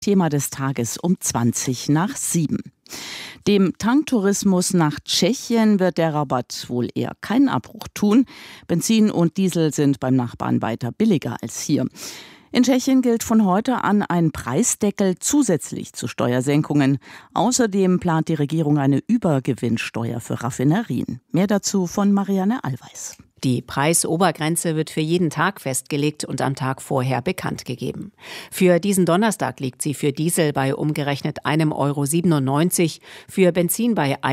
Thema des Tages um 7:20. Dem Tanktourismus nach Tschechien wird der Rabatt wohl eher keinen Abbruch tun. Benzin und Diesel sind beim Nachbarn weiter billiger als hier. In Tschechien gilt von heute an ein Preisdeckel zusätzlich zu Steuersenkungen. Außerdem plant die Regierung eine Übergewinnsteuer für Raffinerien. Mehr dazu von Marianne Allweis. Die Preisobergrenze wird für jeden Tag festgelegt und am Tag vorher bekannt gegeben. Für diesen Donnerstag liegt sie für Diesel bei umgerechnet 1,97 €, für Benzin bei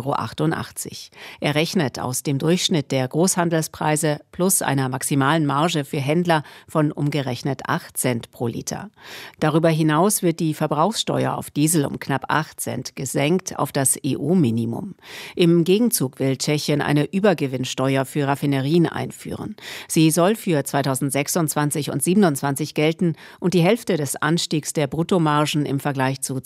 1,88 €. Er rechnet aus dem Durchschnitt der Großhandelspreise plus einer maximalen Marge für Händler von umgerechnet 8 Cent pro Liter. Darüber hinaus wird die Verbrauchssteuer auf Diesel um knapp 8 Cent gesenkt auf das EU-Minimum. Im Gegenzug will Tschechien eine Übergewinnsteuer für Raffinerien einführen. Sie soll für 2026 und 2027 gelten und die Hälfte des Anstiegs der Bruttomargen im Vergleich zu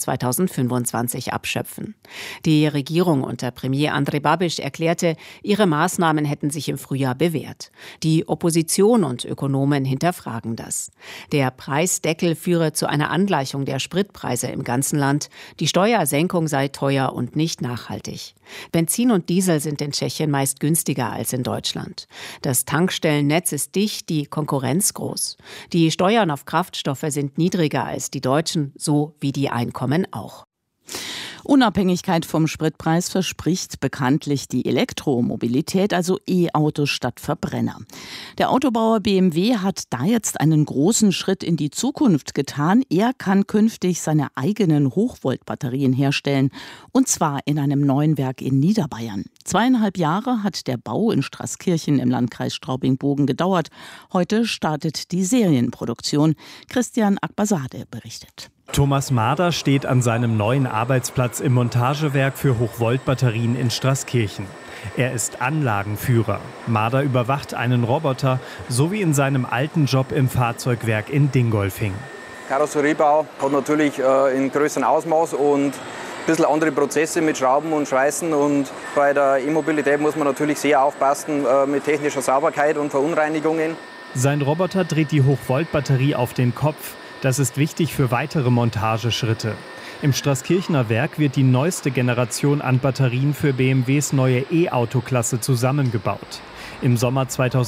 2025 abschöpfen. Die Regierung unter Premier Andrej Babiš erklärte, ihre Maßnahmen hätten sich im Frühjahr bewährt. Die Opposition und Ökonomen hinterfragen das. Der Preisdeckel führe zu einer Angleichung der Spritpreise im ganzen Land. Die Steuersenkung sei teuer und nicht nachhaltig. Benzin und Diesel sind in Tschechien meist günstiger als in Deutschland. Das Tankstellennetz ist dicht, die Konkurrenz groß. Die Steuern auf Kraftstoffe sind niedriger als die deutschen, so wie die Einkommen auch. Unabhängigkeit vom Spritpreis verspricht bekanntlich die Elektromobilität, also E-Autos statt Verbrenner. Der Autobauer BMW hat da jetzt einen großen Schritt in die Zukunft getan. Er kann künftig seine eigenen Hochvoltbatterien herstellen, und zwar in einem neuen Werk in Niederbayern. 2,5 Jahre hat der Bau in Straßkirchen im Landkreis Straubing-Bogen gedauert. Heute startet die Serienproduktion. Christian Akbasade berichtet. Thomas Mader steht an seinem neuen Arbeitsplatz im Montagewerk für Hochvoltbatterien in Straßkirchen. Er ist Anlagenführer. Mader überwacht einen Roboter, so wie in seinem alten Job im Fahrzeugwerk in Dingolfing. Karosseriebau hat natürlich in größerem Ausmaß und ein bisschen andere Prozesse mit Schrauben und Schweißen. Und bei der E-Mobilität muss man natürlich sehr aufpassen mit technischer Sauberkeit und Verunreinigungen. Sein Roboter dreht die Hochvoltbatterie auf den Kopf. Das ist wichtig für weitere Montageschritte. Im Straßkirchener Werk wird die neueste Generation an Batterien für BMWs neue E-Auto-Klasse zusammengebaut. Im Sommer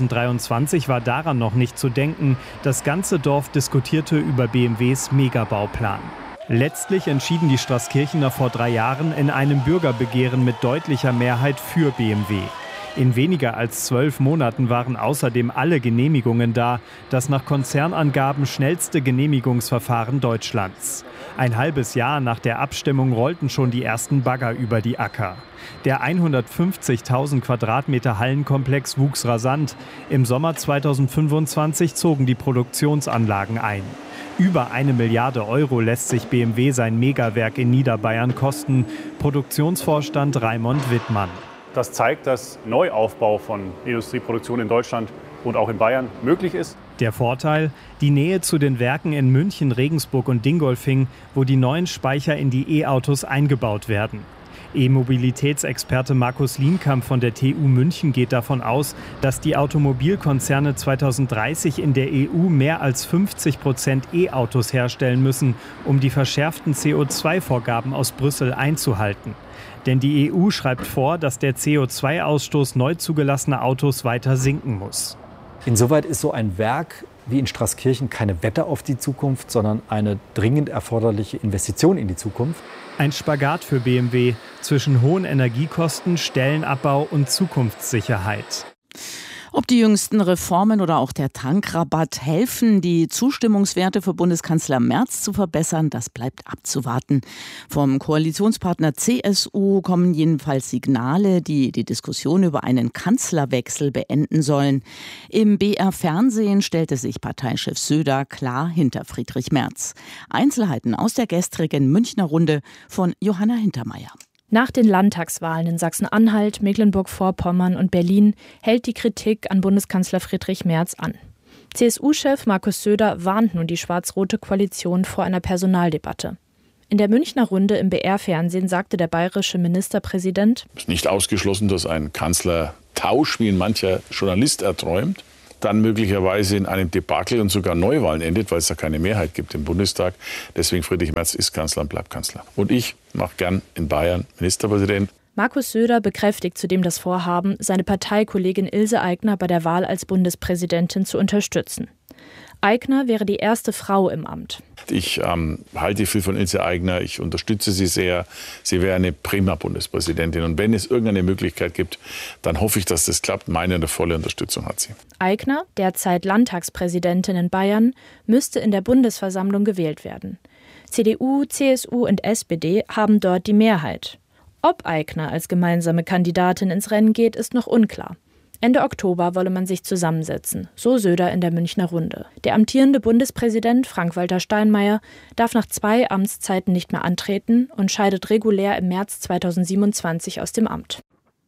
2023 war daran noch nicht zu denken. Das ganze Dorf diskutierte über BMWs Megabauplan. Letztlich entschieden die Straßkirchener vor 3 Jahren in einem Bürgerbegehren mit deutlicher Mehrheit für BMW. In weniger als 12 Monaten waren außerdem alle Genehmigungen da, das nach Konzernangaben schnellste Genehmigungsverfahren Deutschlands. Ein halbes Jahr nach der Abstimmung rollten schon die ersten Bagger über die Acker. Der 150.000 Quadratmeter Hallenkomplex wuchs rasant. Im Sommer 2025 zogen die Produktionsanlagen ein. Über 1 Milliarde € lässt sich BMW sein Megawerk in Niederbayern kosten. Produktionsvorstand Raimund Wittmann. Das zeigt, dass Neuaufbau von Industrieproduktion in Deutschland und auch in Bayern möglich ist. Der Vorteil? Die Nähe zu den Werken in München, Regensburg und Dingolfing, wo die neuen Speicher in die E-Autos eingebaut werden. E-Mobilitätsexperte Markus Lienkamp von der TU München geht davon aus, dass die Automobilkonzerne 2030 in der EU mehr als 50% E-Autos herstellen müssen, um die verschärften CO2-Vorgaben aus Brüssel einzuhalten. Denn die EU schreibt vor, dass der CO2-Ausstoß neu zugelassener Autos weiter sinken muss. Insoweit ist so ein Werk wie in Straßkirchen keine Wette auf die Zukunft, sondern eine dringend erforderliche Investition in die Zukunft. Ein Spagat für BMW zwischen hohen Energiekosten, Stellenabbau und Zukunftssicherheit. Ob die jüngsten Reformen oder auch der Tankrabatt helfen, die Zustimmungswerte für Bundeskanzler Merz zu verbessern, das bleibt abzuwarten. Vom Koalitionspartner CSU kommen jedenfalls Signale, die die Diskussion über einen Kanzlerwechsel beenden sollen. Im BR-Fernsehen stellte sich Parteichef Söder klar hinter Friedrich Merz. Einzelheiten aus der gestrigen Münchner Runde von Johanna Hintermeier. Nach den Landtagswahlen in Sachsen-Anhalt, Mecklenburg-Vorpommern und Berlin hält die Kritik an Bundeskanzler Friedrich Merz an. CSU-Chef Markus Söder warnt nun die schwarz-rote Koalition vor einer Personaldebatte. In der Münchner Runde im BR-Fernsehen sagte der bayerische Ministerpräsident: Es ist nicht ausgeschlossen, dass ein Kanzlertausch, wie ihn mancher Journalist erträumt, dann möglicherweise in einem Debakel und sogar Neuwahlen endet, weil es da keine Mehrheit gibt im Bundestag. Deswegen Friedrich Merz ist Kanzler und bleibt Kanzler. Und ich mache gern in Bayern Ministerpräsident. Markus Söder bekräftigt zudem das Vorhaben, seine Parteikollegin Ilse Aigner bei der Wahl als Bundespräsidentin zu unterstützen. Aigner wäre die erste Frau im Amt. Ich halte viel von Ilse Aigner, ich unterstütze sie sehr. Sie wäre eine prima Bundespräsidentin. Und wenn es irgendeine Möglichkeit gibt, dann hoffe ich, dass das klappt. Meine volle Unterstützung hat sie. Aigner, derzeit Landtagspräsidentin in Bayern, müsste in der Bundesversammlung gewählt werden. CDU, CSU und SPD haben dort die Mehrheit. Ob Aigner als gemeinsame Kandidatin ins Rennen geht, ist noch unklar. Ende Oktober wolle man sich zusammensetzen, so Söder in der Münchner Runde. Der amtierende Bundespräsident Frank-Walter Steinmeier darf nach 2 Amtszeiten nicht mehr antreten und scheidet regulär im März 2027 aus dem Amt.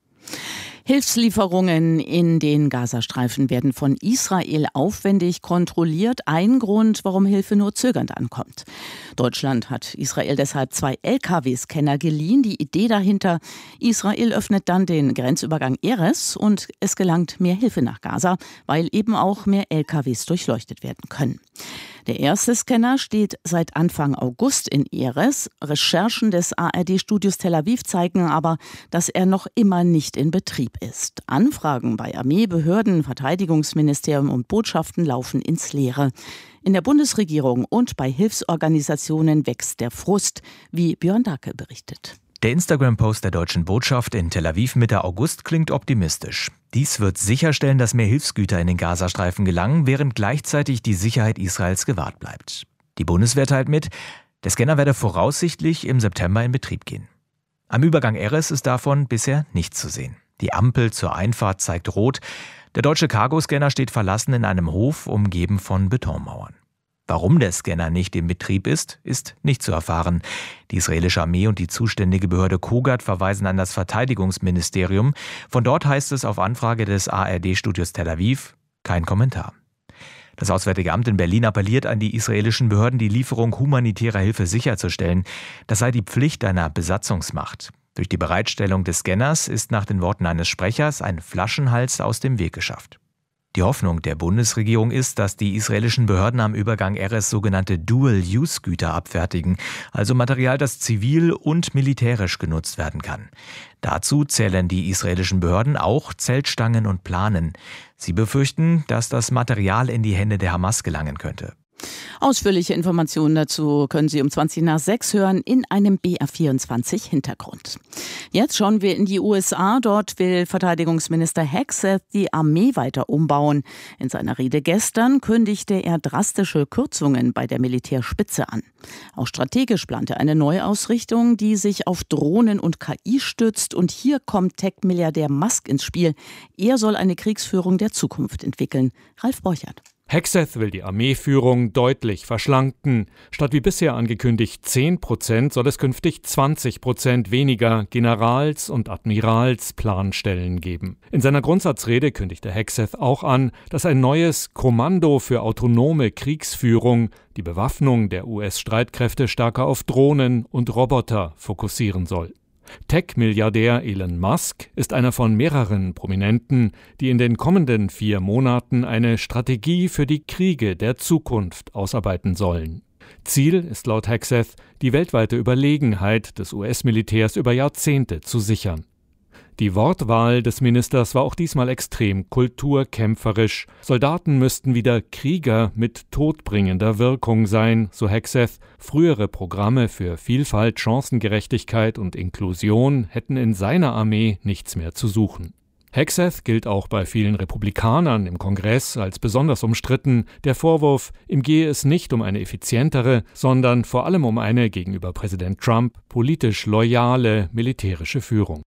Hilfslieferungen in den Gazastreifen werden von Israel aufwendig kontrolliert. Ein Grund, warum Hilfe nur zögernd ankommt. Deutschland hat Israel deshalb 2 LKW-Scanner geliehen. Die Idee dahinter: Israel öffnet dann den Grenzübergang Erez und es gelangt mehr Hilfe nach Gaza, weil eben auch mehr LKWs durchleuchtet werden können. Der erste Scanner steht seit Anfang August in Erez. Recherchen des ARD-Studios Tel Aviv zeigen aber, dass er noch immer nicht in Betrieb ist. Anfragen bei Armee, Behörden, Verteidigungsministerium und Botschaften laufen ins Leere. In der Bundesregierung und bei Hilfsorganisationen wächst der Frust, wie Björn Dake berichtet. Der Instagram-Post der Deutschen Botschaft in Tel Aviv Mitte August klingt optimistisch. Dies wird sicherstellen, dass mehr Hilfsgüter in den Gazastreifen gelangen, während gleichzeitig die Sicherheit Israels gewahrt bleibt. Die Bundeswehr teilt mit, der Scanner werde voraussichtlich im September in Betrieb gehen. Am Übergang Erez ist davon bisher nichts zu sehen. Die Ampel zur Einfahrt zeigt rot. Der deutsche Cargoscanner steht verlassen in einem Hof, umgeben von Betonmauern. Warum der Scanner nicht in Betrieb ist nicht zu erfahren. Die israelische Armee und die zuständige Behörde Kogat verweisen an das Verteidigungsministerium. Von dort heißt es auf Anfrage des ARD-Studios Tel Aviv: kein Kommentar. Das Auswärtige Amt in Berlin appelliert an die israelischen Behörden, die Lieferung humanitärer Hilfe sicherzustellen. Das sei die Pflicht einer Besatzungsmacht. Durch die Bereitstellung des Scanners ist nach den Worten eines Sprechers ein Flaschenhals aus dem Weg geschafft. Die Hoffnung der Bundesregierung ist, dass die israelischen Behörden am Übergang Erez sogenannte Dual-Use-Güter abfertigen, also Material, das zivil und militärisch genutzt werden kann. Dazu zählen die israelischen Behörden auch Zeltstangen und Planen. Sie befürchten, dass das Material in die Hände der Hamas gelangen könnte. Ausführliche Informationen dazu können Sie um 6:20 hören in einem BR24 Hintergrund. Jetzt schauen wir in die USA. Dort will Verteidigungsminister Hegseth die Armee weiter umbauen. In seiner Rede gestern kündigte er drastische Kürzungen bei der Militärspitze an. Auch strategisch plante eine Neuausrichtung, die sich auf Drohnen und KI stützt. Und hier kommt Tech-Milliardär Musk ins Spiel. Er soll eine Kriegsführung der Zukunft entwickeln. Ralf Borchert. Hegseth will die Armeeführung deutlich verschlanken. Statt wie bisher angekündigt 10% soll es künftig 20% weniger Generals- und Admiralsplanstellen geben. In seiner Grundsatzrede kündigte Hegseth auch an, dass ein neues Kommando für autonome Kriegsführung die Bewaffnung der US-Streitkräfte stärker auf Drohnen und Roboter fokussieren soll. Tech-Milliardär Elon Musk ist einer von mehreren Prominenten, die in den kommenden 4 Monaten eine Strategie für die Kriege der Zukunft ausarbeiten sollen. Ziel ist laut Hegseth, die weltweite Überlegenheit des US-Militärs über Jahrzehnte zu sichern. Die Wortwahl des Ministers war auch diesmal extrem kulturkämpferisch. Soldaten müssten wieder Krieger mit todbringender Wirkung sein, so Hegseth. Frühere Programme für Vielfalt, Chancengerechtigkeit und Inklusion hätten in seiner Armee nichts mehr zu suchen. Hegseth gilt auch bei vielen Republikanern im Kongress als besonders umstritten. Der Vorwurf, ihm gehe es nicht um eine effizientere, sondern vor allem um eine gegenüber Präsident Trump politisch loyale militärische Führung.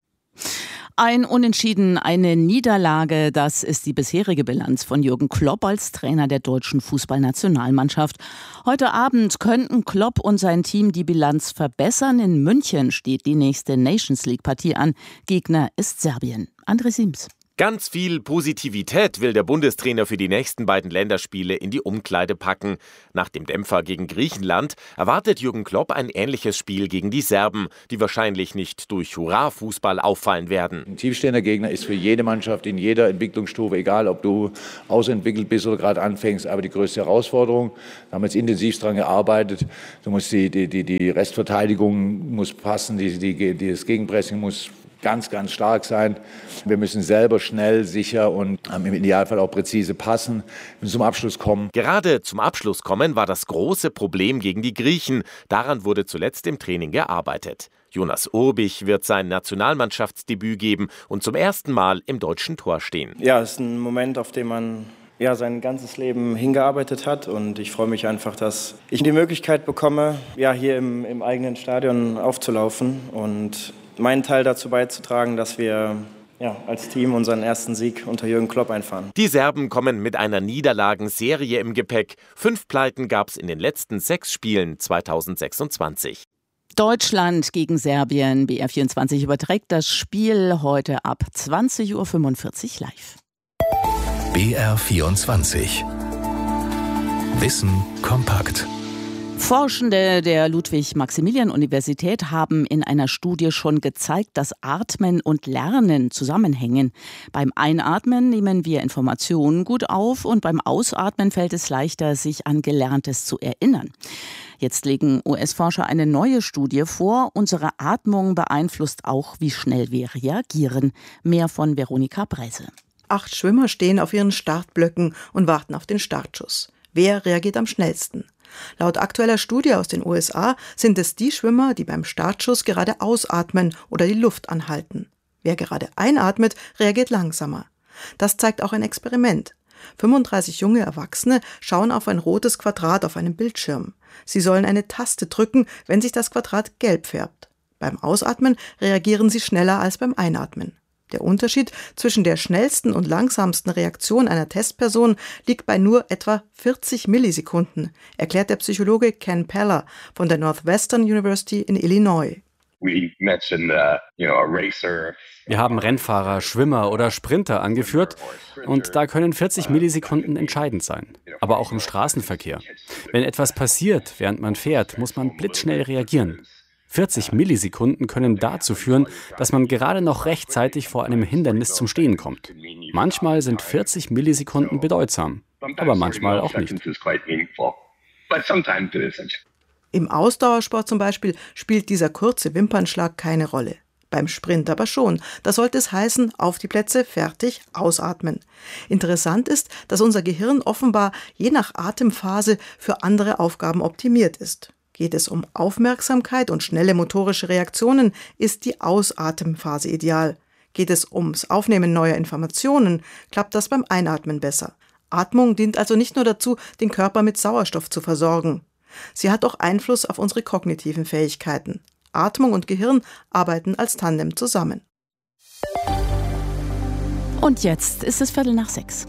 Ein Unentschieden, eine Niederlage, das ist die bisherige Bilanz von Jürgen Klopp als Trainer der deutschen Fußballnationalmannschaft. Heute Abend könnten Klopp und sein Team die Bilanz verbessern. In München steht die nächste Nations League-Partie an. Gegner ist Serbien. André Siems. Ganz viel Positivität will der Bundestrainer für die nächsten beiden Länderspiele in die Umkleide packen. Nach dem Dämpfer gegen Griechenland erwartet Jürgen Klopp ein ähnliches Spiel gegen die Serben, die wahrscheinlich nicht durch Hurra-Fußball auffallen werden. Ein tiefstehender Gegner ist für jede Mannschaft in jeder Entwicklungsstufe, egal ob du ausentwickelt bist oder gerade anfängst, aber die größte Herausforderung. Da haben wir jetzt intensiv daran gearbeitet. Du musst die Restverteidigung muss passen, das Gegenpressing muss ganz, ganz stark sein. Wir müssen selber schnell, sicher und im Idealfall auch präzise passen und zum Abschluss kommen. Gerade zum Abschluss kommen war das große Problem gegen die Griechen. Daran wurde zuletzt im Training gearbeitet. Jonas Urbich wird sein Nationalmannschaftsdebüt geben und zum ersten Mal im deutschen Tor stehen. Ja, es ist ein Moment, auf den man sein ganzes Leben hingearbeitet hat, und ich freue mich einfach, dass ich die Möglichkeit bekomme, hier im eigenen Stadion aufzulaufen und meinen Teil dazu beizutragen, dass wir als Team unseren ersten Sieg unter Jürgen Klopp einfahren. Die Serben kommen mit einer Niederlagenserie im Gepäck. 5 Pleiten gab es in den letzten 6 Spielen 2026. Deutschland gegen Serbien. BR24 überträgt das Spiel heute ab 20:45 Uhr live. BR24 Wissen kompakt. Forschende der Ludwig-Maximilian-Universität haben in einer Studie schon gezeigt, dass Atmen und Lernen zusammenhängen. Beim Einatmen nehmen wir Informationen gut auf und beim Ausatmen fällt es leichter, sich an Gelerntes zu erinnern. Jetzt legen US-Forscher eine neue Studie vor. Unsere Atmung beeinflusst auch, wie schnell wir reagieren. Mehr von Veronika Breise. 8 Schwimmer stehen auf ihren Startblöcken und warten auf den Startschuss. Wer reagiert am schnellsten? Laut aktueller Studie aus den USA sind es die Schwimmer, die beim Startschuss gerade ausatmen oder die Luft anhalten. Wer gerade einatmet, reagiert langsamer. Das zeigt auch ein Experiment. 35 junge Erwachsene schauen auf ein rotes Quadrat auf einem Bildschirm. Sie sollen eine Taste drücken, wenn sich das Quadrat gelb färbt. Beim Ausatmen reagieren sie schneller als beim Einatmen. Der Unterschied zwischen der schnellsten und langsamsten Reaktion einer Testperson liegt bei nur etwa 40 Millisekunden, erklärt der Psychologe Ken Peller von der Northwestern University in Illinois. Wir haben Rennfahrer, Schwimmer oder Sprinter angeführt und da können 40 Millisekunden entscheidend sein. Aber auch im Straßenverkehr. Wenn etwas passiert, während man fährt, muss man blitzschnell reagieren. 40 Millisekunden können dazu führen, dass man gerade noch rechtzeitig vor einem Hindernis zum Stehen kommt. Manchmal sind 40 Millisekunden bedeutsam, aber manchmal auch nicht. Im Ausdauersport zum Beispiel spielt dieser kurze Wimpernschlag keine Rolle. Beim Sprint aber schon. Da sollte es heißen, auf die Plätze, fertig, ausatmen. Interessant ist, dass unser Gehirn offenbar je nach Atemphase für andere Aufgaben optimiert ist. Geht es um Aufmerksamkeit und schnelle motorische Reaktionen, ist die Ausatemphase ideal. Geht es ums Aufnehmen neuer Informationen, klappt das beim Einatmen besser. Atmung dient also nicht nur dazu, den Körper mit Sauerstoff zu versorgen. Sie hat auch Einfluss auf unsere kognitiven Fähigkeiten. Atmung und Gehirn arbeiten als Tandem zusammen. Und jetzt ist es 5:45.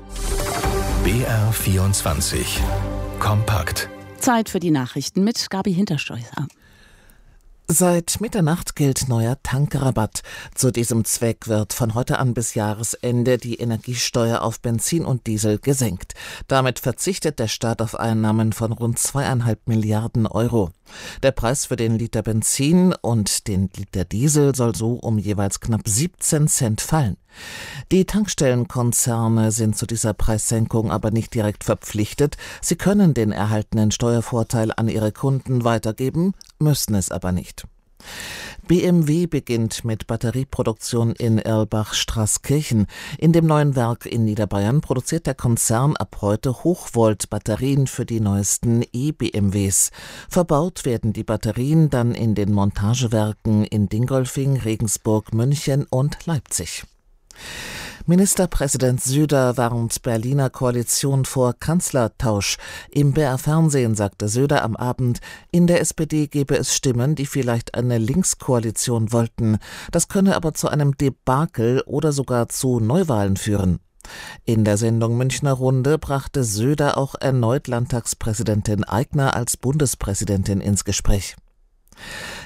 BR24 kompakt. Zeit für die Nachrichten mit Gabi Hinterstoißer. Seit Mitternacht gilt neuer Tankrabatt. Zu diesem Zweck wird von heute an bis Jahresende die Energiesteuer auf Benzin und Diesel gesenkt. Damit verzichtet der Staat auf Einnahmen von rund 2,5 Milliarden Euro. Der Preis für den Liter Benzin und den Liter Diesel soll so um jeweils knapp 17 Cent fallen. Die Tankstellenkonzerne sind zu dieser Preissenkung aber nicht direkt verpflichtet. Sie können den erhaltenen Steuervorteil an ihre Kunden weitergeben, müssen es aber nicht. BMW beginnt mit Batterieproduktion in Erlbach-Straßkirchen. In dem neuen Werk in Niederbayern produziert der Konzern ab heute Hochvolt-Batterien für die neuesten E-BMWs. Verbaut werden die Batterien dann in den Montagewerken in Dingolfing, Regensburg, München und Leipzig. Ministerpräsident Söder warnt Berliner Koalition vor Kanzlertausch. Im BR-Fernsehen sagte Söder am Abend, in der SPD gebe es Stimmen, die vielleicht eine Linkskoalition wollten. Das könne aber zu einem Debakel oder sogar zu Neuwahlen führen. In der Sendung Münchner Runde brachte Söder auch erneut Landtagspräsidentin Aigner als Bundespräsidentin ins Gespräch.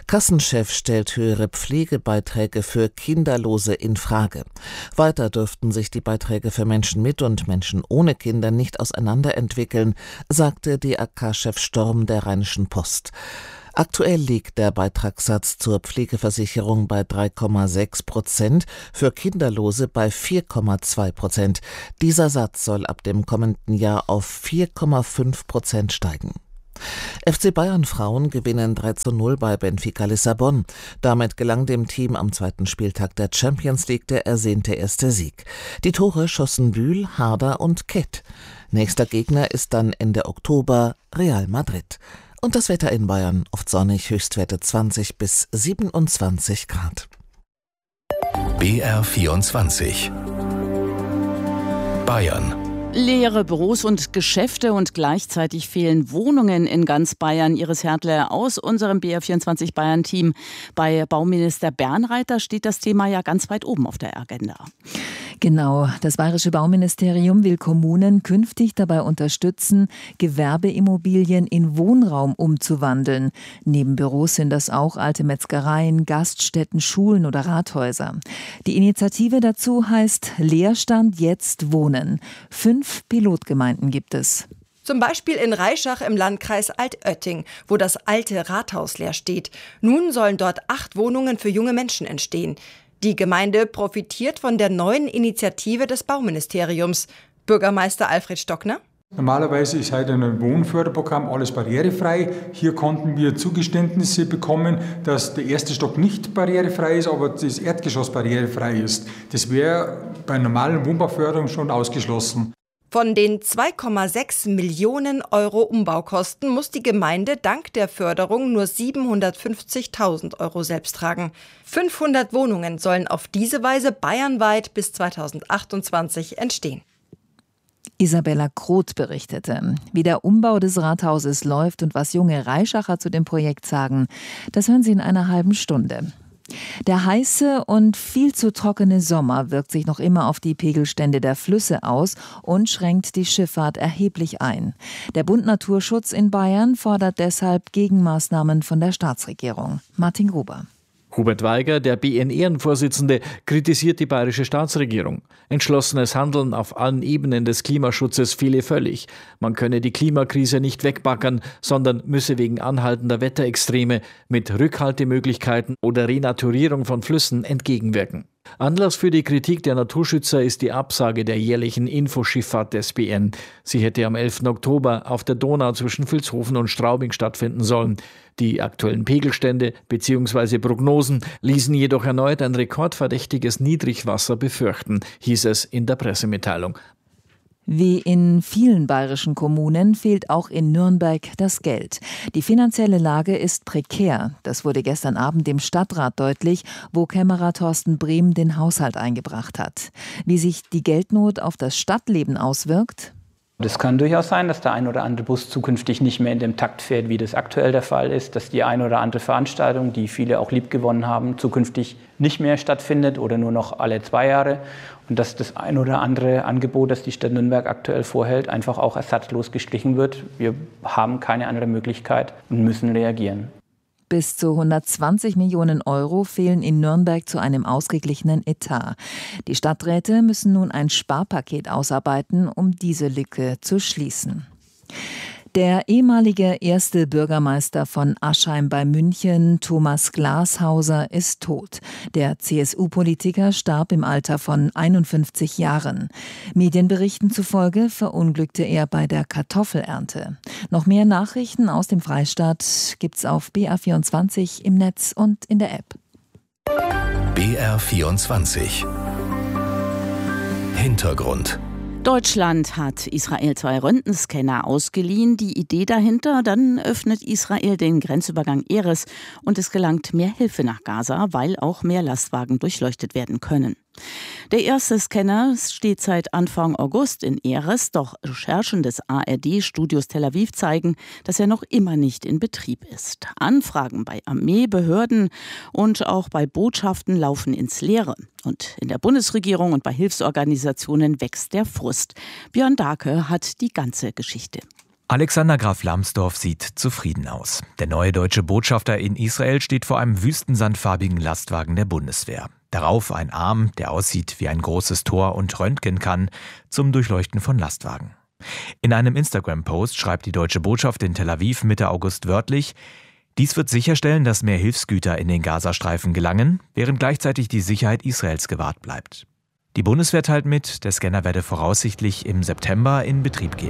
Kassenchef stellt höhere Pflegebeiträge für Kinderlose in Frage. Weiter dürften sich die Beiträge für Menschen mit und Menschen ohne Kinder nicht auseinanderentwickeln, sagte DAK-Chef Storm der Rheinischen Post. Aktuell liegt der Beitragssatz zur Pflegeversicherung bei 3,6%, für Kinderlose bei 4,2%. Dieser Satz soll ab dem kommenden Jahr auf 4,5% steigen. FC Bayern Frauen gewinnen 3:0 bei Benfica Lissabon. Damit gelang dem Team am zweiten Spieltag der Champions League der ersehnte erste Sieg. Die Tore schossen Bühl, Harder und Kett. Nächster Gegner ist dann Ende Oktober Real Madrid. Und das Wetter in Bayern, oft sonnig, Höchstwerte 20 bis 27 Grad. BR24 Bayern. Leere Büros und Geschäfte und gleichzeitig fehlen Wohnungen in ganz Bayern. Iris Hertler aus unserem BR24 Bayern-Team. Bei Bauminister Bernreiter steht das Thema ja ganz weit oben auf der Agenda. Genau, das Bayerische Bauministerium will Kommunen künftig dabei unterstützen, Gewerbeimmobilien in Wohnraum umzuwandeln. Neben Büros sind das auch alte Metzgereien, Gaststätten, Schulen oder Rathäuser. Die Initiative dazu heißt Leerstand jetzt wohnen. 5 Pilotgemeinden gibt es. Zum Beispiel in Reischach im Landkreis Altötting, wo das alte Rathaus leer steht. Nun sollen dort 8 Wohnungen für junge Menschen entstehen. Die Gemeinde profitiert von der neuen Initiative des Bauministeriums. Bürgermeister Alfred Stockner? Normalerweise ist heute ein Wohnförderprogramm alles barrierefrei. Hier konnten wir Zugeständnisse bekommen, dass der erste Stock nicht barrierefrei ist, aber das Erdgeschoss barrierefrei ist. Das wäre bei normalen Wohnbauförderung schon ausgeschlossen. Von den 2,6 Millionen Euro Umbaukosten muss die Gemeinde dank der Förderung nur 750.000 Euro selbst tragen. 500 Wohnungen sollen auf diese Weise bayernweit bis 2028 entstehen. Isabella Kroth berichtete. Wie der Umbau des Rathauses läuft und was junge Reischacher zu dem Projekt sagen, das hören Sie in einer halben Stunde. Der heiße und viel zu trockene Sommer wirkt sich noch immer auf die Pegelstände der Flüsse aus und schränkt die Schifffahrt erheblich ein. Der Bund Naturschutz in Bayern fordert deshalb Gegenmaßnahmen von der Staatsregierung. Martin Gruber. Hubert Weiger, der BN-Ehrenvorsitzende, kritisiert die bayerische Staatsregierung. Entschlossenes Handeln auf allen Ebenen des Klimaschutzes fehle völlig. Man könne die Klimakrise nicht wegbaggern, sondern müsse wegen anhaltender Wetterextreme mit Rückhaltemöglichkeiten oder Renaturierung von Flüssen entgegenwirken. Anlass für die Kritik der Naturschützer ist die Absage der jährlichen Infoschifffahrt des BN. Sie hätte am 11. Oktober auf der Donau zwischen Vilshofen und Straubing stattfinden sollen. Die aktuellen Pegelstände bzw. Prognosen ließen jedoch erneut ein rekordverdächtiges Niedrigwasser befürchten, hieß es in der Pressemitteilung. Wie in vielen bayerischen Kommunen fehlt auch in Nürnberg das Geld. Die finanzielle Lage ist prekär. Das wurde gestern Abend im Stadtrat deutlich, wo Kämmerer Thorsten Brehm den Haushalt eingebracht hat. Wie sich die Geldnot auf das Stadtleben auswirkt? Es kann durchaus sein, dass der ein oder andere Bus zukünftig nicht mehr in dem Takt fährt, wie das aktuell der Fall ist, dass die ein oder andere Veranstaltung, die viele auch liebgewonnen haben, zukünftig nicht mehr stattfindet oder nur noch alle 2 Jahre und dass das ein oder andere Angebot, das die Stadt Nürnberg aktuell vorhält, einfach auch ersatzlos gestrichen wird. Wir haben keine andere Möglichkeit und müssen reagieren. Bis zu 120 Millionen Euro fehlen in Nürnberg zu einem ausgeglichenen Etat. Die Stadträte müssen nun ein Sparpaket ausarbeiten, um diese Lücke zu schließen. Der ehemalige erste Bürgermeister von Aschheim bei München, Thomas Glashauser, ist tot. Der CSU-Politiker starb im Alter von 51 Jahren. Medienberichten zufolge verunglückte er bei der Kartoffelernte. Noch mehr Nachrichten aus dem Freistaat gibt's auf BR24 im Netz und in der App. BR24 Hintergrund. Deutschland hat Israel 2 Röntgenscanner ausgeliehen. Die Idee dahinter, dann öffnet Israel den Grenzübergang Erez und es gelangt mehr Hilfe nach Gaza, weil auch mehr Lastwagen durchleuchtet werden können. Der erste Scanner steht seit Anfang August in Erez, doch Recherchen des ARD-Studios Tel Aviv zeigen, dass er noch immer nicht in Betrieb ist. Anfragen bei Armee, Behörden und auch bei Botschaften laufen ins Leere. Und in der Bundesregierung und bei Hilfsorganisationen wächst der Frust. Björn Dahlke hat die ganze Geschichte. Alexander Graf Lambsdorff sieht zufrieden aus. Der neue deutsche Botschafter in Israel steht vor einem wüstensandfarbigen Lastwagen der Bundeswehr. Darauf ein Arm, der aussieht wie ein großes Tor und röntgen kann, zum Durchleuchten von Lastwagen. In einem Instagram-Post schreibt die deutsche Botschaft in Tel Aviv Mitte August wörtlich: Dies wird sicherstellen, dass mehr Hilfsgüter in den Gazastreifen gelangen, während gleichzeitig die Sicherheit Israels gewahrt bleibt. Die Bundeswehr teilt mit, der Scanner werde voraussichtlich im September in Betrieb gehen.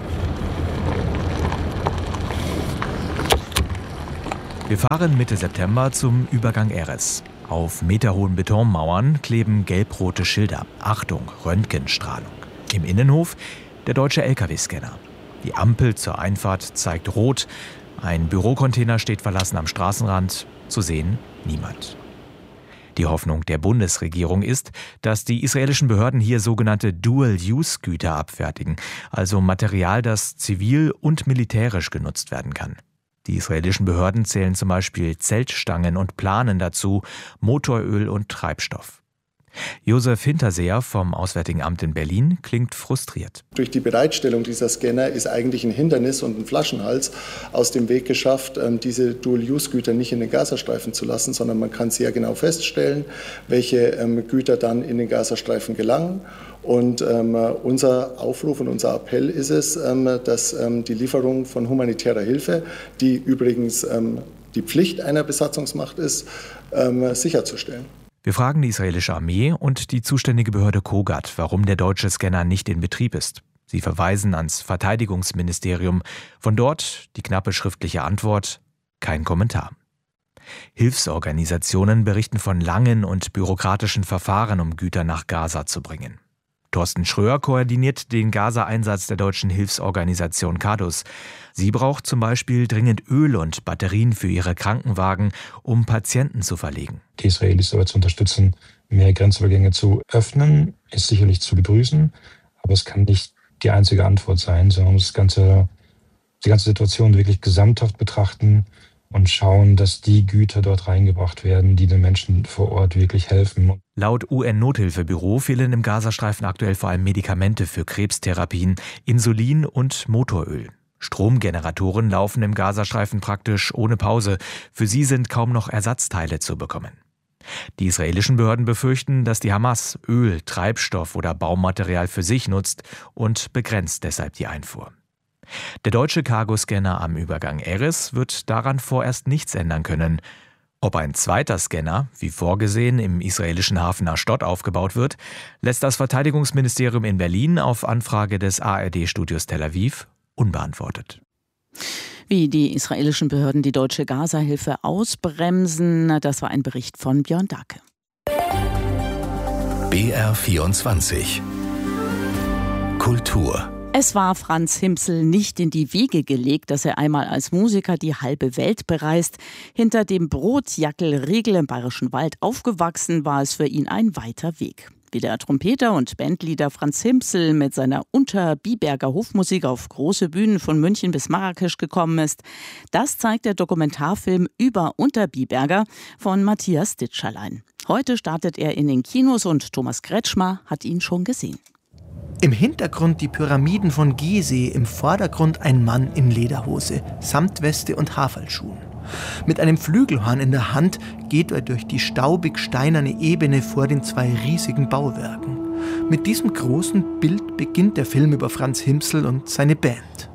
Wir fahren Mitte September zum Übergang Erez. Auf meterhohen Betonmauern kleben gelb-rote Schilder. Achtung, Röntgenstrahlung. Im Innenhof der deutsche LKW-Scanner. Die Ampel zur Einfahrt zeigt rot. Ein Bürocontainer steht verlassen am Straßenrand. Zu sehen niemand. Die Hoffnung der Bundesregierung ist, dass die israelischen Behörden hier sogenannte Dual-Use-Güter abfertigen, also Material, das zivil und militärisch genutzt werden kann. Die israelischen Behörden zählen zum Beispiel Zeltstangen und Planen dazu, Motoröl und Treibstoff. Josef Hinterseher vom Auswärtigen Amt in Berlin klingt frustriert. Durch die Bereitstellung dieser Scanner ist eigentlich ein Hindernis und ein Flaschenhals aus dem Weg geschafft, diese Dual-Use-Güter nicht in den Gazastreifen zu lassen, sondern man kann sehr genau feststellen, welche Güter dann in den Gazastreifen gelangen. Und unser Aufruf und unser Appell ist es, dass die Lieferung von humanitärer Hilfe, die übrigens die Pflicht einer Besatzungsmacht ist, sicherzustellen. Wir fragen die israelische Armee und die zuständige Behörde Kogat, warum der deutsche Scanner nicht in Betrieb ist. Sie verweisen ans Verteidigungsministerium. Von dort die knappe schriftliche Antwort: kein Kommentar. Hilfsorganisationen berichten von langen und bürokratischen Verfahren, um Güter nach Gaza zu bringen. Thorsten Schröer koordiniert den Gaza-Einsatz der deutschen Hilfsorganisation KADUS. Sie braucht zum Beispiel dringend Öl und Batterien für ihre Krankenwagen, um Patienten zu verlegen. Die Israelis dabei zu unterstützen, mehr Grenzübergänge zu öffnen, ist sicherlich zu begrüßen. Aber es kann nicht die einzige Antwort sein, sondern man muss die ganze Situation wirklich gesamthaft betrachten und schauen, dass die Güter dort reingebracht werden, die den Menschen vor Ort wirklich helfen. Laut UN-Nothilfebüro fehlen im Gazastreifen aktuell vor allem Medikamente für Krebstherapien, Insulin und Motoröl. Stromgeneratoren laufen im Gazastreifen praktisch ohne Pause. Für sie sind kaum noch Ersatzteile zu bekommen. Die israelischen Behörden befürchten, dass die Hamas Öl, Treibstoff oder Baumaterial für sich nutzt und begrenzt deshalb die Einfuhr. Der deutsche Cargo-Scanner am Übergang Erez wird daran vorerst nichts ändern können. Ob ein zweiter Scanner, wie vorgesehen, im israelischen Hafen Ashdod aufgebaut wird, lässt das Verteidigungsministerium in Berlin auf Anfrage des ARD-Studios Tel Aviv unbeantwortet. Wie die israelischen Behörden die deutsche Gaza-Hilfe ausbremsen, das war ein Bericht von Björn Dake. BR24 Kultur. Es war Franz Himsel nicht in die Wiege gelegt, dass er einmal als Musiker die halbe Welt bereist. Hinter dem Brotjackelriegel im Bayerischen Wald aufgewachsen, war es für ihn ein weiter Weg. Wie der Trompeter und Bandleader Franz Himsel mit seiner Unterbiberger Hofmusik auf große Bühnen von München bis Marrakesch gekommen ist, das zeigt der Dokumentarfilm über Unterbiberger von Matthias Ditscherlein. Heute startet er in den Kinos und Thomas Kretschmer hat ihn schon gesehen. Im Hintergrund die Pyramiden von Gizeh, im Vordergrund ein Mann in Lederhose, Samtweste und Haferlschuhen. Mit einem Flügelhorn in der Hand geht er durch die staubig-steinerne Ebene vor den zwei riesigen Bauwerken. Mit diesem großen Bild beginnt der Film über Franz Himsel und seine Band.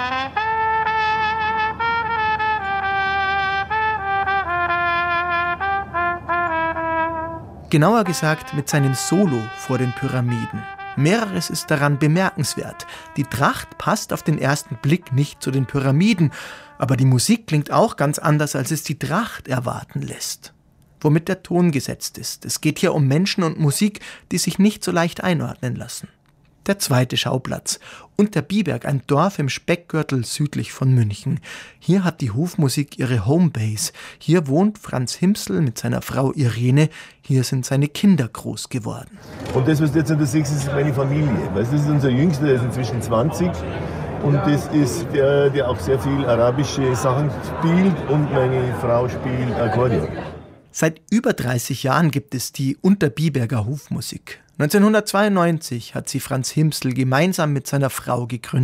Genauer gesagt mit seinem Solo vor den Pyramiden. Mehreres ist daran bemerkenswert. Die Tracht passt auf den ersten Blick nicht zu den Pyramiden, aber die Musik klingt auch ganz anders, als es die Tracht erwarten lässt. Womit der Ton gesetzt ist. Es geht hier um Menschen und Musik, die sich nicht so leicht einordnen lassen. Der zweite Schauplatz. Unterbiberg, ein Dorf im Speckgürtel südlich von München. Hier hat die Hofmusik ihre Homebase. Hier wohnt Franz Himsel mit seiner Frau Irene. Hier sind seine Kinder groß geworden. Und das, was du jetzt da siehst, ist meine Familie. Das ist unser Jüngster, der ist inzwischen 20. Und das ist der auch sehr viel arabische Sachen spielt. Und meine Frau spielt Akkordeon. Seit über 30 Jahren gibt es die Unterbiberger Hofmusik. 1992 hat sie Franz Himsel gemeinsam mit seiner Frau gegründet.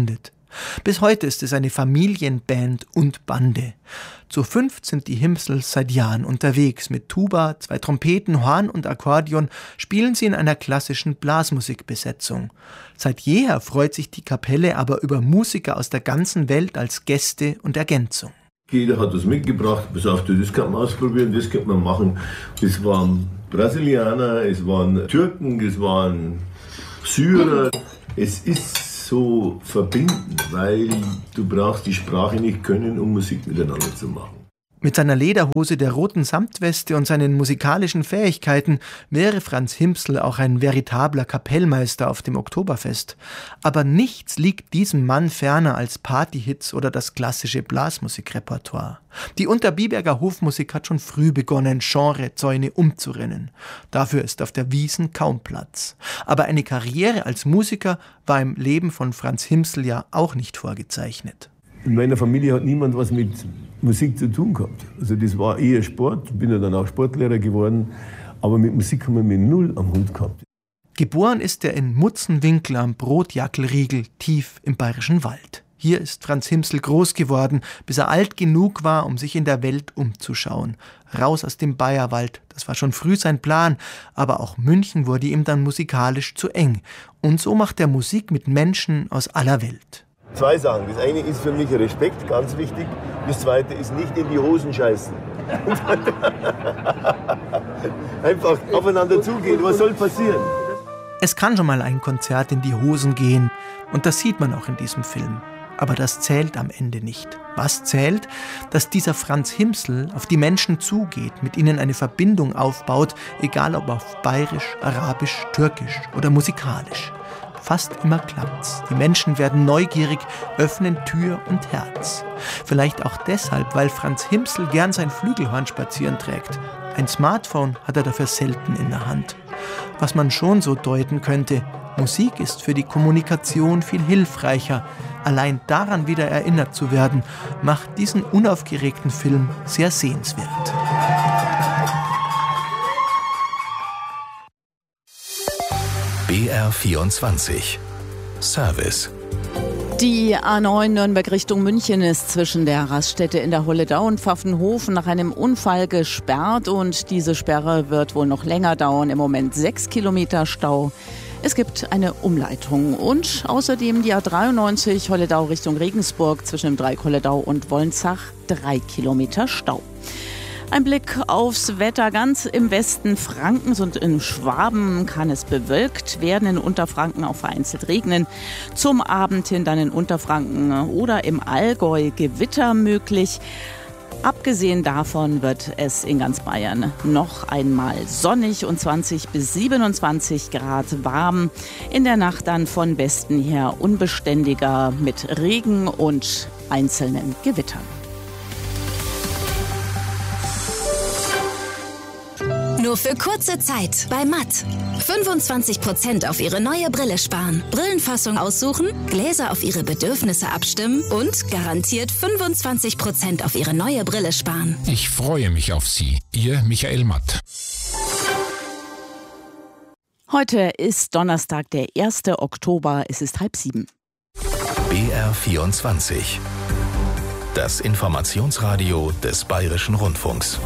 Bis heute ist es eine Familienband und Bande. Zu 5 sind die Himsels seit Jahren unterwegs. Mit Tuba, 2 Trompeten, Horn und Akkordeon spielen sie in einer klassischen Blasmusikbesetzung. Seit jeher freut sich die Kapelle aber über Musiker aus der ganzen Welt als Gäste und Ergänzung. Jeder hat was mitgebracht, pass auf, das kann man ausprobieren, das kann man machen. Es waren Brasilianer, es waren Türken, es waren Syrer. Es ist so verbindend, weil du brauchst die Sprache nicht können, um Musik miteinander zu machen. Mit seiner Lederhose, der roten Samtweste und seinen musikalischen Fähigkeiten wäre Franz Himsl auch ein veritabler Kapellmeister auf dem Oktoberfest. Aber nichts liegt diesem Mann ferner als Partyhits oder das klassische Blasmusikrepertoire. Die Unterbiberger Hofmusik hat schon früh begonnen, Genrezäune umzurennen. Dafür ist auf der Wiesn kaum Platz. Aber eine Karriere als Musiker war im Leben von Franz Himsl ja auch nicht vorgezeichnet. In meiner Familie hat niemand was mit Musik zu tun gehabt. Also das war eher Sport, bin ja dann auch Sportlehrer geworden, aber mit Musik haben wir mit null am Hut gehabt. Geboren ist er in Mutzenwinkel am Brotjackelriegel, tief im Bayerischen Wald. Hier ist Franz Himsl groß geworden, bis er alt genug war, um sich in der Welt umzuschauen. Raus aus dem Bayerwald, das war schon früh sein Plan, aber auch München wurde ihm dann musikalisch zu eng. Und so macht er Musik mit Menschen aus aller Welt. 2 Sachen. Das eine ist für mich Respekt, ganz wichtig. Das zweite ist nicht in die Hosen scheißen. Einfach aufeinander zugehen. Was soll passieren? Es kann schon mal ein Konzert in die Hosen gehen. Und das sieht man auch in diesem Film. Aber das zählt am Ende nicht. Was zählt? Dass dieser Franz Himsl auf die Menschen zugeht, mit ihnen eine Verbindung aufbaut, egal ob auf Bayerisch, Arabisch, Türkisch oder musikalisch. Fast immer klappt's. Die Menschen werden neugierig, öffnen Tür und Herz. Vielleicht auch deshalb, weil Franz Himsl gern sein Flügelhorn spazieren trägt. Ein Smartphone hat er dafür selten in der Hand. Was man schon so deuten könnte, Musik ist für die Kommunikation viel hilfreicher. Allein daran wieder erinnert zu werden, macht diesen unaufgeregten Film sehr sehenswert. BR24 Service. Die A9 Nürnberg Richtung München ist zwischen der Raststätte in der Holledau und Pfaffenhofen nach einem Unfall gesperrt und diese Sperre wird wohl noch länger dauern. Im Moment 6 Kilometer Stau. Es gibt eine Umleitung und außerdem die A93 Holledau Richtung Regensburg zwischen dem Dreieck Holledau und Wolnzach 3 Kilometer Stau. Ein Blick aufs Wetter. Ganz im Westen Frankens und in Schwaben kann es bewölkt werden. In Unterfranken auch vereinzelt regnen. Zum Abend hin dann in Unterfranken oder im Allgäu Gewitter möglich. Abgesehen davon wird es in ganz Bayern noch einmal sonnig und 20 bis 27 Grad warm. In der Nacht dann von Westen her unbeständiger mit Regen und einzelnen Gewittern. Nur für kurze Zeit bei Matt. 25% auf Ihre neue Brille sparen. Brillenfassung aussuchen, Gläser auf Ihre Bedürfnisse abstimmen und garantiert 25% auf Ihre neue Brille sparen. Ich freue mich auf Sie. Ihr Michael Matt. Heute ist Donnerstag, der 1. Oktober. Es ist 6:30. BR24. Das Informationsradio des Bayerischen Rundfunks.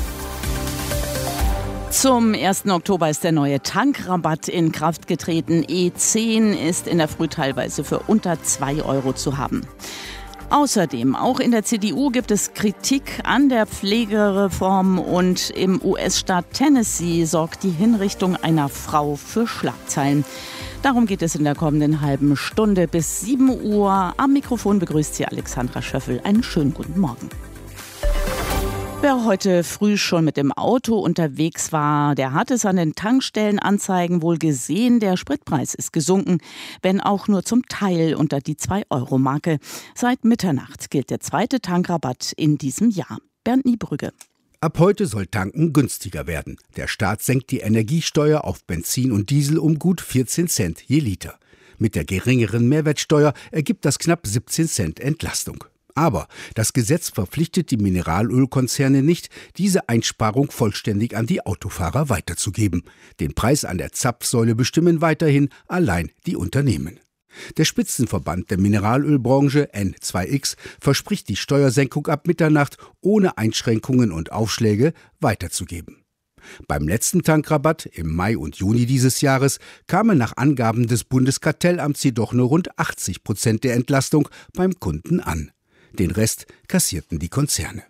Zum 1. Oktober ist der neue Tankrabatt in Kraft getreten. E10 ist in der Früh teilweise für unter 2 € zu haben. Außerdem, auch in der CDU gibt es Kritik an der Pflegereform und im US-Staat Tennessee sorgt die Hinrichtung einer Frau für Schlagzeilen. Darum geht es in der kommenden halben Stunde bis 7 Uhr. Am Mikrofon begrüßt Sie Alexandra Schöffel. Einen schönen guten Morgen. Wer heute früh schon mit dem Auto unterwegs war, der hat es an den Tankstellenanzeigen wohl gesehen. Der Spritpreis ist gesunken, wenn auch nur zum Teil unter die 2-Euro-Marke. Seit Mitternacht gilt der zweite Tankrabatt in diesem Jahr. Bernd Niebrügge. Ab heute soll Tanken günstiger werden. Der Staat senkt die Energiesteuer auf Benzin und Diesel um gut 14 Cent je Liter. Mit der geringeren Mehrwertsteuer ergibt das knapp 17 Cent Entlastung. Aber das Gesetz verpflichtet die Mineralölkonzerne nicht, diese Einsparung vollständig an die Autofahrer weiterzugeben. Den Preis an der Zapfsäule bestimmen weiterhin allein die Unternehmen. Der Spitzenverband der Mineralölbranche N2X verspricht die Steuersenkung ab Mitternacht ohne Einschränkungen und Aufschläge weiterzugeben. Beim letzten Tankrabatt im Mai und Juni dieses Jahres kamen nach Angaben des Bundeskartellamts jedoch nur rund 80% der Entlastung beim Kunden an. Den Rest kassierten die Konzerne.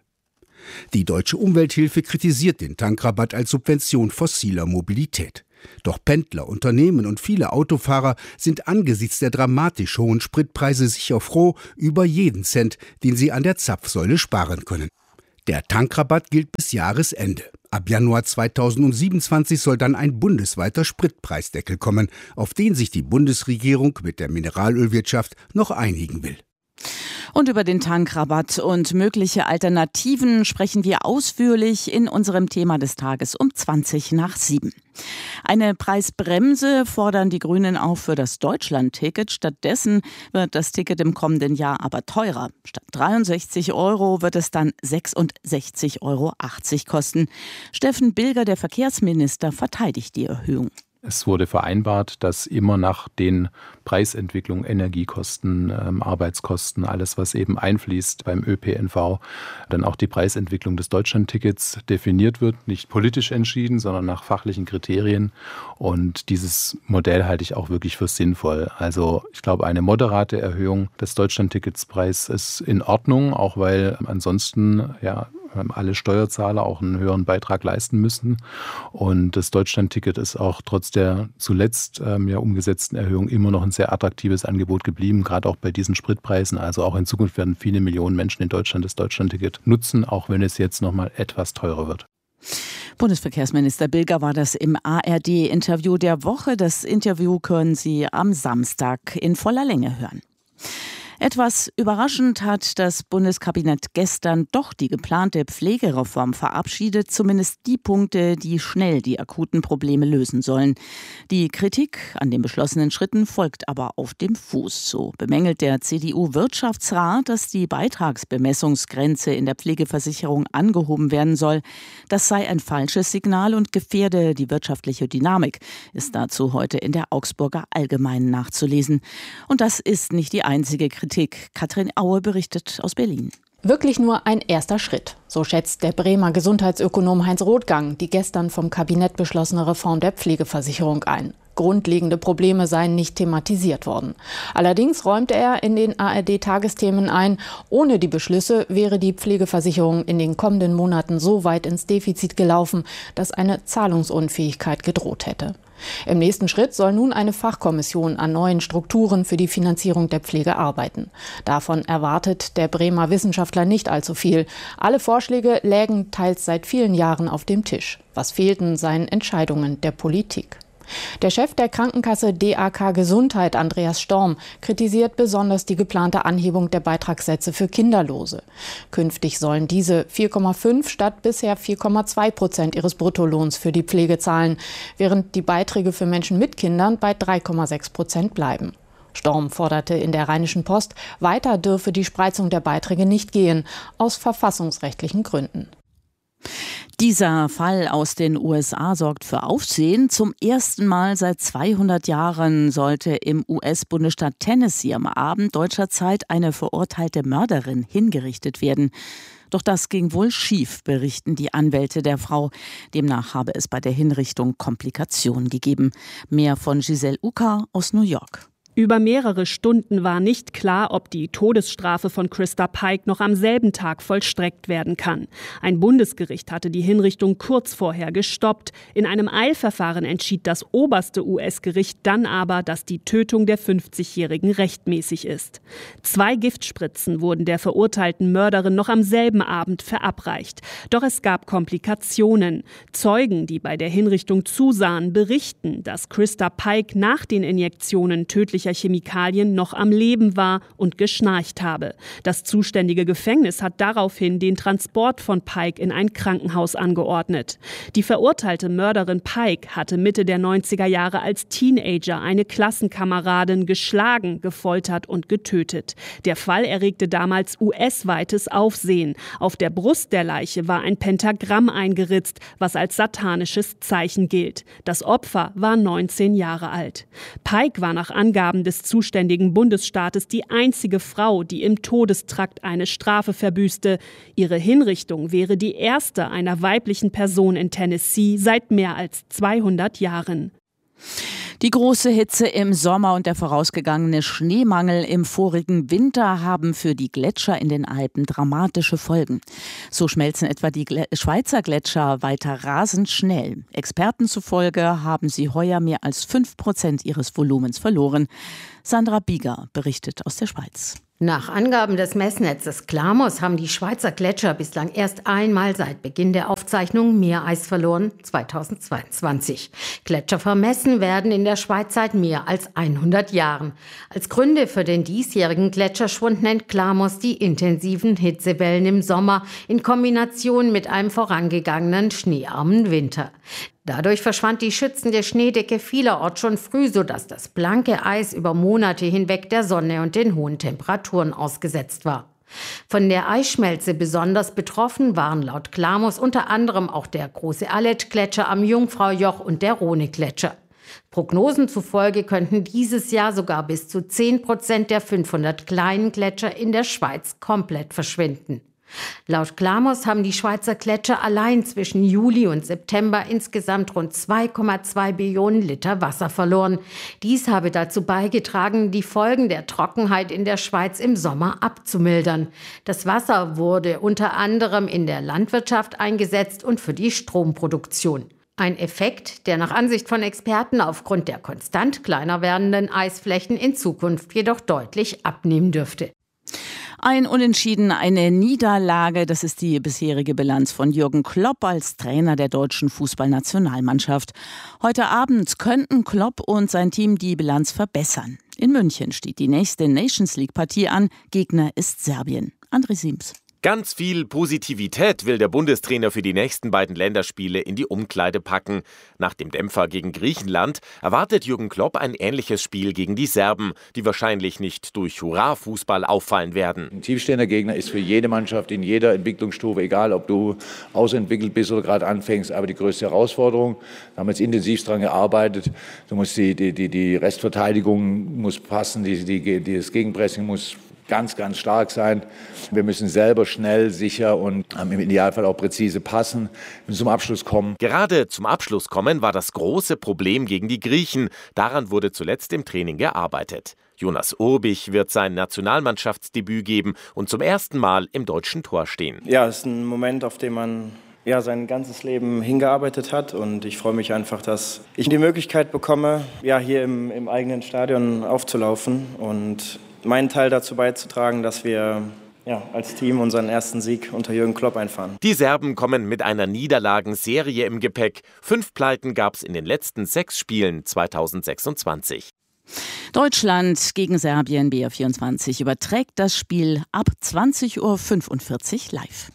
Die Deutsche Umwelthilfe kritisiert den Tankrabatt als Subvention fossiler Mobilität. Doch Pendler, Unternehmen und viele Autofahrer sind angesichts der dramatisch hohen Spritpreise sicher froh über jeden Cent, den sie an der Zapfsäule sparen können. Der Tankrabatt gilt bis Jahresende. Ab Januar 2027 soll dann ein bundesweiter Spritpreisdeckel kommen, auf den sich die Bundesregierung mit der Mineralölwirtschaft noch einigen will. Und über den Tankrabatt und mögliche Alternativen sprechen wir ausführlich in unserem Thema des Tages um 7:20. Eine Preisbremse fordern die Grünen auch für das Deutschland-Ticket. Stattdessen wird das Ticket im kommenden Jahr aber teurer. Statt 63 € wird es dann 66,80 € kosten. Steffen Bilger, der Verkehrsminister, verteidigt die Erhöhung. Es wurde vereinbart, dass immer nach den Preisentwicklungen, Energiekosten, Arbeitskosten, alles was eben einfließt beim ÖPNV, dann auch die Preisentwicklung des Deutschlandtickets definiert wird. Nicht politisch entschieden, sondern nach fachlichen Kriterien. Und dieses Modell halte ich auch wirklich für sinnvoll. Also ich glaube, eine moderate Erhöhung des Deutschlandticketspreis ist in Ordnung, auch weil ansonsten alle Steuerzahler auch einen höheren Beitrag leisten müssen. Und das Deutschlandticket ist auch trotz der zuletzt umgesetzten Erhöhung immer noch ein sehr attraktives Angebot geblieben, gerade auch bei diesen Spritpreisen. Also auch in Zukunft werden viele Millionen Menschen in Deutschland das Deutschlandticket nutzen, auch wenn es jetzt noch mal etwas teurer wird. Bundesverkehrsminister Bilger war das im ARD-Interview der Woche. Das Interview können Sie am Samstag in voller Länge hören. Etwas überraschend hat das Bundeskabinett gestern doch die geplante Pflegereform verabschiedet, zumindest die Punkte, die schnell die akuten Probleme lösen sollen. Die Kritik an den beschlossenen Schritten folgt aber auf dem Fuß. So bemängelt der CDU-Wirtschaftsrat, dass die Beitragsbemessungsgrenze in der Pflegeversicherung angehoben werden soll. Das sei ein falsches Signal und gefährde die wirtschaftliche Dynamik, ist dazu heute in der Augsburger Allgemeinen nachzulesen. Und das ist nicht die einzige Kritik. Katrin Aue berichtet aus Berlin. Wirklich nur ein erster Schritt. So schätzt der Bremer Gesundheitsökonom Heinz Rothgang die gestern vom Kabinett beschlossene Reform der Pflegeversicherung ein. Grundlegende Probleme seien nicht thematisiert worden. Allerdings räumte er in den ARD-Tagesthemen ein, ohne die Beschlüsse wäre die Pflegeversicherung in den kommenden Monaten so weit ins Defizit gelaufen, dass eine Zahlungsunfähigkeit gedroht hätte. Im nächsten Schritt soll nun eine Fachkommission an neuen Strukturen für die Finanzierung der Pflege arbeiten. Davon erwartet der Bremer Wissenschaftler nicht allzu viel. Alle Vorschläge lägen teils seit vielen Jahren auf dem Tisch. Was fehlten, seien Entscheidungen der Politik. Der Chef der Krankenkasse DAK Gesundheit, Andreas Storm, kritisiert besonders die geplante Anhebung der Beitragssätze für Kinderlose. Künftig sollen diese 4,5 statt bisher 4,2% ihres Bruttolohns für die Pflege zahlen, während die Beiträge für Menschen mit Kindern bei 3,6% bleiben. Storm forderte in der Rheinischen Post, weiter dürfe die Spreizung der Beiträge nicht gehen, aus verfassungsrechtlichen Gründen. Dieser Fall aus den USA sorgt für Aufsehen. Zum ersten Mal seit 200 Jahren sollte im US-Bundesstaat Tennessee am Abend deutscher Zeit eine verurteilte Mörderin hingerichtet werden. Doch das ging wohl schief, berichten die Anwälte der Frau. Demnach habe es bei der Hinrichtung Komplikationen gegeben. Mehr von Giselle Uka aus New York. Über mehrere Stunden war nicht klar, ob die Todesstrafe von Christa Pike noch am selben Tag vollstreckt werden kann. Ein Bundesgericht hatte die Hinrichtung kurz vorher gestoppt. In einem Eilverfahren entschied das oberste US-Gericht dann aber, dass die Tötung der 50-Jährigen rechtmäßig ist. 2 Giftspritzen wurden der verurteilten Mörderin noch am selben Abend verabreicht. Doch es gab Komplikationen. Zeugen, die bei der Hinrichtung zusahen, berichten, dass Christa Pike nach den Injektionen tödlich Chemikalien noch am Leben war und geschnarcht habe. Das zuständige Gefängnis hat daraufhin den Transport von Pike in ein Krankenhaus angeordnet. Die verurteilte Mörderin Pike hatte Mitte der 90er Jahre als Teenager eine Klassenkameradin geschlagen, gefoltert und getötet. Der Fall erregte damals US-weites Aufsehen. Auf der Brust der Leiche war ein Pentagramm eingeritzt, was als satanisches Zeichen gilt. Das Opfer war 19 Jahre alt. Pike war nach Angaben Angaben des zuständigen Bundesstaates die einzige Frau, die im Todestrakt eine Strafe verbüßte. Ihre Hinrichtung wäre die erste einer weiblichen Person in Tennessee seit mehr als 200 Jahren. Die große Hitze im Sommer und der vorausgegangene Schneemangel im vorigen Winter haben für die Gletscher in den Alpen dramatische Folgen. So schmelzen etwa die Schweizer Gletscher weiter rasend schnell. Experten zufolge haben sie heuer mehr als 5% ihres Volumens verloren. Sandra Bieger berichtet aus der Schweiz. Nach Angaben des Messnetzes Klamos haben die Schweizer Gletscher bislang erst einmal seit Beginn der Aufzeichnung Meereis verloren, 2022. Gletscher vermessen werden in der Schweiz seit mehr als 100 Jahren. Als Gründe für den diesjährigen Gletscherschwund nennt Klamos die intensiven Hitzewellen im Sommer in Kombination mit einem vorangegangenen schneearmen Winter. Dadurch verschwand die schützende Schneedecke vielerorts schon früh, sodass das blanke Eis über Monate hinweg der Sonne und den hohen Temperaturen ausgesetzt war. Von der Eisschmelze besonders betroffen waren laut Klamos unter anderem auch der große Aletsch-Gletscher am Jungfraujoch und der Rhone-Gletscher. Prognosen zufolge könnten dieses Jahr sogar bis zu 10% der 500 kleinen Gletscher in der Schweiz komplett verschwinden. Laut Klamos haben die Schweizer Gletscher allein zwischen Juli und September insgesamt rund 2,2 Billionen Liter Wasser verloren. Dies habe dazu beigetragen, die Folgen der Trockenheit in der Schweiz im Sommer abzumildern. Das Wasser wurde unter anderem in der Landwirtschaft eingesetzt und für die Stromproduktion. Ein Effekt, der nach Ansicht von Experten aufgrund der konstant kleiner werdenden Eisflächen in Zukunft jedoch deutlich abnehmen dürfte. Ein Unentschieden, eine Niederlage, das ist die bisherige Bilanz von Jürgen Klopp als Trainer der deutschen Fußballnationalmannschaft. Heute Abend könnten Klopp und sein Team die Bilanz verbessern. In München steht die nächste Nations-League-Partie an. Gegner ist Serbien. André Siems. Ganz viel Positivität will der Bundestrainer für die nächsten beiden Länderspiele in die Umkleide packen. Nach dem Dämpfer gegen Griechenland erwartet Jürgen Klopp ein ähnliches Spiel gegen die Serben, die wahrscheinlich nicht durch Hurra-Fußball auffallen werden. Ein tiefstehender Gegner ist für jede Mannschaft in jeder Entwicklungsstufe, egal ob du ausentwickelt bist oder gerade anfängst, aber die größte Herausforderung. Da haben wir jetzt intensiv daran gearbeitet. Du musst die Restverteidigung muss passen, das Gegenpressing muss ganz, ganz stark sein. Wir müssen selber schnell, sicher und im Idealfall auch präzise passen, müssen zum Abschluss kommen. Gerade zum Abschluss kommen war das große Problem gegen die Griechen. Daran wurde zuletzt im Training gearbeitet. Jonas Urbich wird sein Nationalmannschaftsdebüt geben und zum ersten Mal im deutschen Tor stehen. Ja, es ist ein Moment, auf den man sein ganzes Leben hingearbeitet hat, und ich freue mich einfach, dass ich die Möglichkeit bekomme, hier im eigenen Stadion aufzulaufen und meinen Teil dazu beizutragen, dass wir als Team unseren ersten Sieg unter Jürgen Klopp einfahren. Die Serben kommen mit einer Niederlagenserie im Gepäck. 5 Pleiten gab es in den letzten 6 Spielen 2026. Deutschland gegen Serbien, BR24 überträgt das Spiel ab 20:45 Uhr live.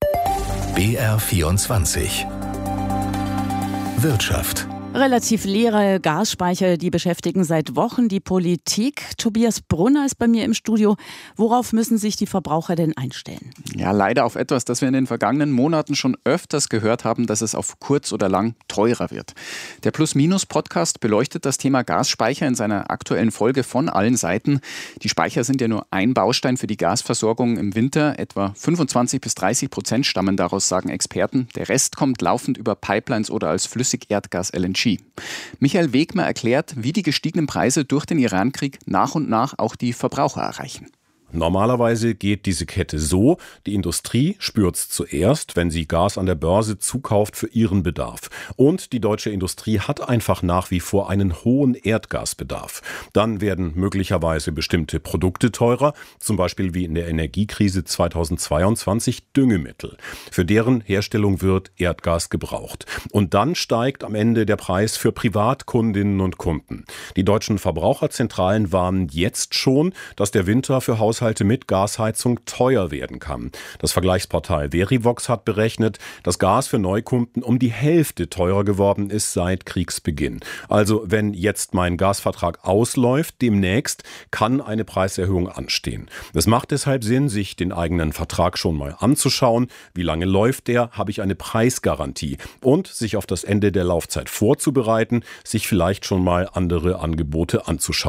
BR24 Wirtschaft. Relativ leere Gasspeicher, die beschäftigen seit Wochen die Politik. Tobias Brunner ist bei mir im Studio. Worauf müssen sich die Verbraucher denn einstellen? Ja, leider auf etwas, das wir in den vergangenen Monaten schon öfters gehört haben, dass es auf kurz oder lang teurer wird. Der Plus-Minus-Podcast beleuchtet das Thema Gasspeicher in seiner aktuellen Folge von allen Seiten. Die Speicher sind ja nur ein Baustein für die Gasversorgung im Winter. Etwa 25-30% stammen daraus, sagen Experten. Der Rest kommt laufend über Pipelines oder als Flüssigerdgas LNG. Michael Wegmer erklärt, wie die gestiegenen Preise durch den Irankrieg nach und nach auch die Verbraucher erreichen. Normalerweise geht diese Kette so: Die Industrie spürt's zuerst, wenn sie Gas an der Börse zukauft für ihren Bedarf. Und die deutsche Industrie hat einfach nach wie vor einen hohen Erdgasbedarf. Dann werden möglicherweise bestimmte Produkte teurer, zum Beispiel wie in der Energiekrise 2022 Düngemittel. Für deren Herstellung wird Erdgas gebraucht. Und dann steigt am Ende der Preis für Privatkundinnen und Kunden. Die deutschen Verbraucherzentralen warnen jetzt schon, dass der Winter für Haushalte mit Gasheizung teuer werden kann. Das Vergleichsportal Verivox hat berechnet, dass Gas für Neukunden um die Hälfte teurer geworden ist seit Kriegsbeginn. Also wenn jetzt mein Gasvertrag ausläuft, demnächst kann eine Preiserhöhung anstehen. Es macht deshalb Sinn, sich den eigenen Vertrag schon mal anzuschauen. Wie lange läuft der? Habe ich eine Preisgarantie? Und sich auf das Ende der Laufzeit vorzubereiten, sich vielleicht schon mal andere Angebote anzuschauen.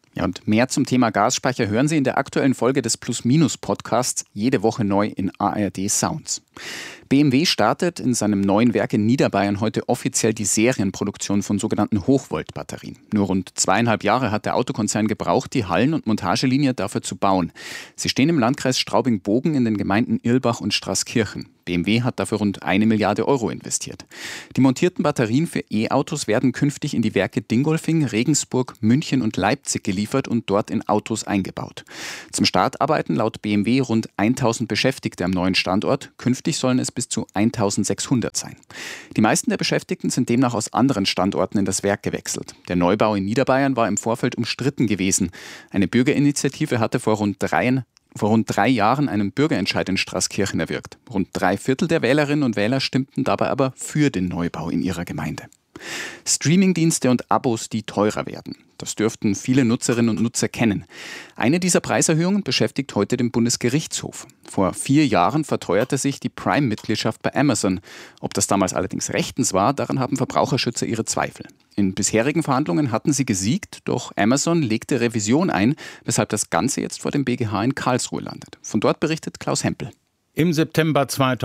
Ja, und mehr zum Thema Gasspeicher hören Sie in der aktuellen Folge des Plus-Minus-Podcasts, jede Woche neu in ARD Sounds. BMW startet in seinem neuen Werk in Niederbayern heute offiziell die Serienproduktion von sogenannten Hochvolt-Batterien. Nur rund 2,5 Jahre hat der Autokonzern gebraucht, die Hallen- und Montagelinie dafür zu bauen. Sie stehen im Landkreis Straubing-Bogen in den Gemeinden Irlbach und Straßkirchen. BMW hat dafür rund 1 Milliarde Euro investiert. Die montierten Batterien für E-Autos werden künftig in die Werke Dingolfing, Regensburg, München und Leipzig geliefert und dort in Autos eingebaut. Zum Start arbeiten laut BMW rund 1000 Beschäftigte am neuen Standort. Künftig sollen es bis zu 1600 sein. Die meisten der Beschäftigten sind demnach aus anderen Standorten in das Werk gewechselt. Der Neubau in Niederbayern war im Vorfeld umstritten gewesen. Eine Bürgerinitiative hatte vor rund 3 Jahren einen Bürgerentscheid in Straßkirchen erwirkt. Rund 3/4 der Wählerinnen und Wähler stimmten dabei aber für den Neubau in ihrer Gemeinde. Streamingdienste und Abos, die teurer werden. Das dürften viele Nutzerinnen und Nutzer kennen. Eine dieser Preiserhöhungen beschäftigt heute den Bundesgerichtshof. Vor 4 Jahren verteuerte sich die Prime-Mitgliedschaft bei Amazon. Ob das damals allerdings rechtens war, daran haben Verbraucherschützer ihre Zweifel. In bisherigen Verhandlungen hatten sie gesiegt, doch Amazon legte Revision ein, weshalb das Ganze jetzt vor dem BGH in Karlsruhe landet. Von dort berichtet Klaus Hempel. Im September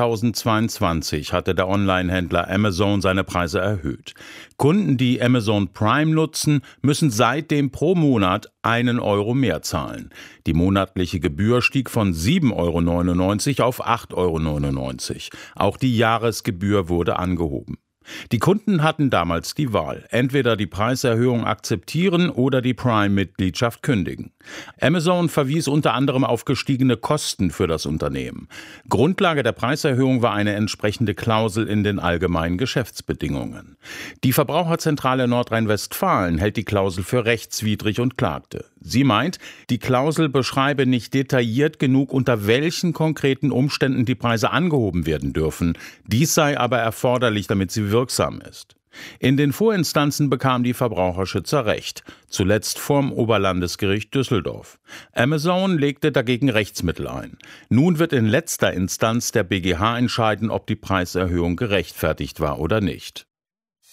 2022 hatte der Onlinehändler Amazon seine Preise erhöht. Kunden, die Amazon Prime nutzen, müssen seitdem pro Monat 1 Euro mehr zahlen. Die monatliche Gebühr stieg von 7,99 Euro auf 8,99 Euro. Auch die Jahresgebühr wurde angehoben. Die Kunden hatten damals die Wahl, entweder die Preiserhöhung akzeptieren oder die Prime-Mitgliedschaft kündigen. Amazon verwies unter anderem auf gestiegene Kosten für das Unternehmen. Grundlage der Preiserhöhung war eine entsprechende Klausel in den allgemeinen Geschäftsbedingungen. Die Verbraucherzentrale Nordrhein-Westfalen hält die Klausel für rechtswidrig und klagte. Sie meint, die Klausel beschreibe nicht detailliert genug, unter welchen konkreten Umständen die Preise angehoben werden dürfen. Dies sei aber erforderlich, damit sie wirksam ist. In den Vorinstanzen bekamen die Verbraucherschützer Recht, zuletzt vorm Oberlandesgericht Düsseldorf. Amazon legte dagegen Rechtsmittel ein. Nun wird in letzter Instanz der BGH entscheiden, ob die Preiserhöhung gerechtfertigt war oder nicht.